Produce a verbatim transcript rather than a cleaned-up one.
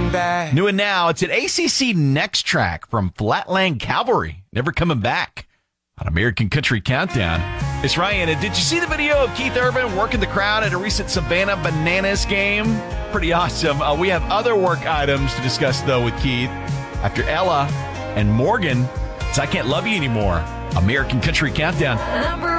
back. New and now, it's an A C C Next Track from Flatland Cavalry. Never coming back on American Country Countdown. It's Ryan. And did you see the video of Keith Urban working the crowd at a recent Savannah Bananas game? Pretty awesome. Uh, we have other work items to discuss, though, with Keith. After Ella and Morgan, it's I Can't Love You Anymore. American Country Countdown. Number